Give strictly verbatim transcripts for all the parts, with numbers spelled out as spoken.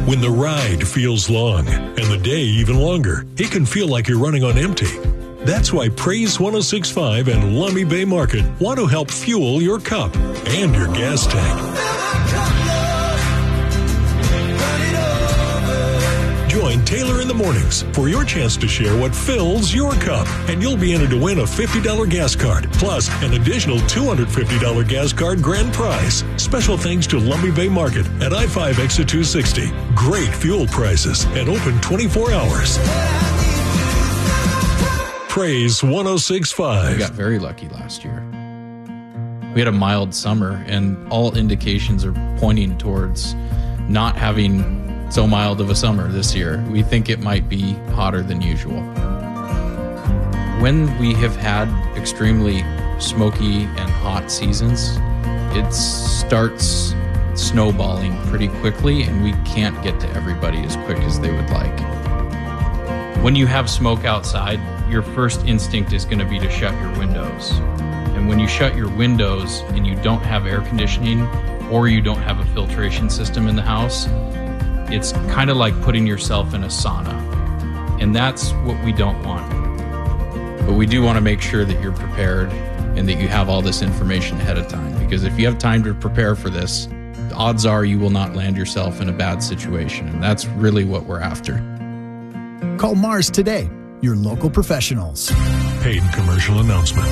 When the ride feels long and the day even longer, it can feel like you're running on empty. That's why Praise one oh six point five and Lummi Bay Market want to help fuel your cup and your gas tank. Join Taylor in the mornings for your chance to share what fills your cup, and you'll be entered to win a fifty dollars gas card, plus an additional two hundred fifty dollars gas card grand prize. Special thanks to Lummi Bay Market at I five exit two sixty. Great fuel prices and open twenty-four hours. Praise one oh six point five. We got very lucky last year. We had a mild summer, and all indications are pointing towards not having so mild of a summer this year. We think it might be hotter than usual. When we have had extremely smoky and hot seasons, it starts snowballing pretty quickly, and we can't get to everybody as quick as they would like. When you have smoke outside, your first instinct is going to be to shut your windows. And when you shut your windows and you don't have air conditioning, or you don't have a filtration system in the house, it's kind of like putting yourself in a sauna. And that's what we don't want. But we do want to make sure that you're prepared and that you have all this information ahead of time. Because if you have time to prepare for this, the odds are you will not land yourself in a bad situation. And that's really what we're after. Call Mars today, your local professionals. Paid commercial announcement.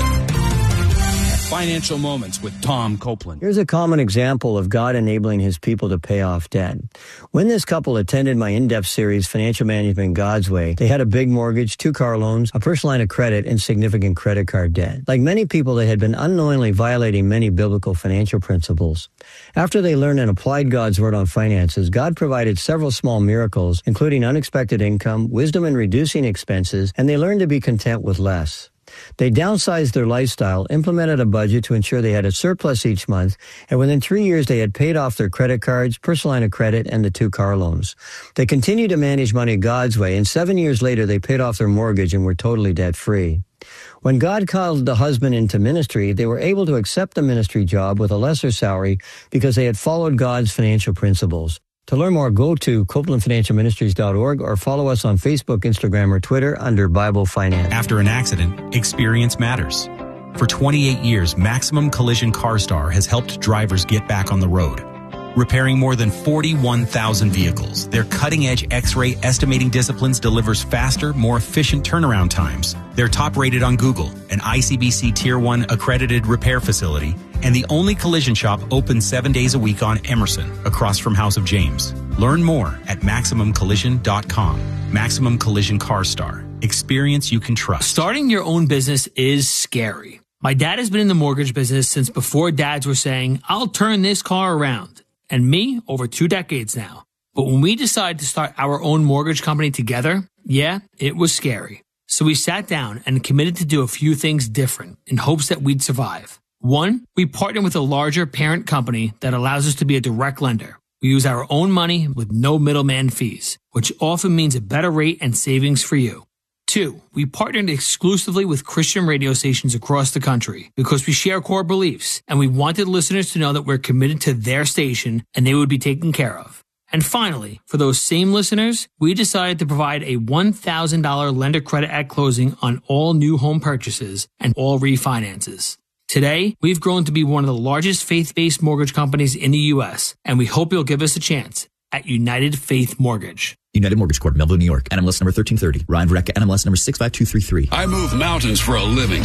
Financial Moments with Tom Copeland. Here's a common example of God enabling his people to pay off debt. When this couple attended my in-depth series, Financial Management God's Way, they had a big mortgage, two car loans, a personal line of credit, and significant credit card debt. Like many people, they had been unknowingly violating many biblical financial principles. After they learned and applied God's word on finances, God provided several small miracles, including unexpected income, wisdom in reducing expenses, and they learned to be content with less. They downsized their lifestyle, implemented a budget to ensure they had a surplus each month, and within three years they had paid off their credit cards, personal line of credit, and the two car loans. They continued to manage money God's way, and seven years later they paid off their mortgage and were totally debt-free. When God called the husband into ministry, they were able to accept the ministry job with a lesser salary because they had followed God's financial principles. To learn more, go to Copeland Financial Ministries dot org or follow us on Facebook, Instagram, or Twitter under Bible Finance. After an accident, experience matters. For twenty-eight years, Maximum Collision CarStar has helped drivers get back on the road. Repairing more than forty-one thousand vehicles, their cutting-edge X-ray estimating disciplines delivers faster, more efficient turnaround times. They're top-rated on Google, an I C B C Tier one accredited repair facility, and the only collision shop open seven days a week on Emerson, across from House of James. Learn more at Maximum Collision dot com. Maximum Collision CarStar. Experience you can trust. Starting your own business is scary. My dad has been in the mortgage business since before dads were saying, I'll turn this car around. And me, over two decades now. But when we decided to start our own mortgage company together, yeah, it was scary. So we sat down and committed to do a few things different in hopes that we'd survive. One, we partnered with a larger parent company that allows us to be a direct lender. We use our own money with no middleman fees, which often means a better rate and savings for you. Two, we partnered exclusively with Christian radio stations across the country because we share core beliefs and we wanted listeners to know that we're committed to their station and they would be taken care of. And finally, for those same listeners, we decided to provide a one thousand dollars lender credit at closing on all new home purchases and all refinances. Today, we've grown to be one of the largest faith-based mortgage companies in the U S, and we hope you'll give us a chance at United Faith Mortgage. United Mortgage Corp, Melville, New York. N M L S number thirteen thirty. Ryan Varecka, N M L S number six five two three three. I move mountains for a living.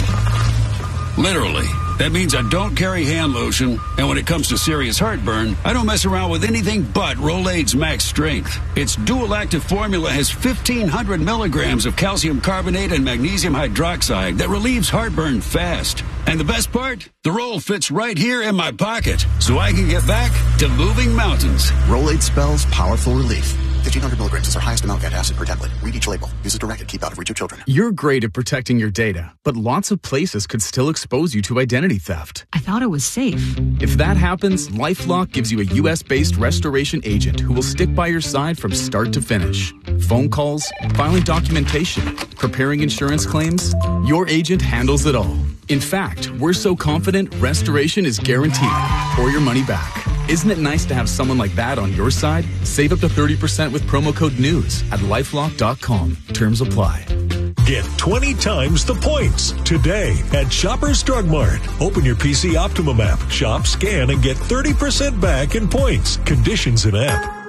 Literally. That means I don't carry hand lotion, and when it comes to serious heartburn, I don't mess around with anything but Rolaids Max Strength. Its dual-active formula has fifteen hundred milligrams of calcium carbonate and magnesium hydroxide that relieves heartburn fast. And the best part? The roll fits right here in my pocket, so I can get back to moving mountains. Rolaids spells powerful relief. fifteen hundred milligrams is our highest amount of acid per tablet. Read each label. Use as directed. Keep out of reach of children. You're great at protecting your data, but lots of places could still expose you to identity theft. I thought it was safe. If that happens, LifeLock gives you a U S-based restoration agent who will stick by your side from start to finish. Phone calls, filing documentation, preparing insurance claims, your agent handles it all. In fact, we're so confident restoration is guaranteed or your money back. Isn't it nice to have someone like that on your side? Save up to thirty percent with promo code NEWS at lifelock dot com. Terms apply. Get twenty times the points today at Shoppers Drug Mart. Open your P C Optimum app, shop, scan, and get thirty percent back in points. Conditions in app.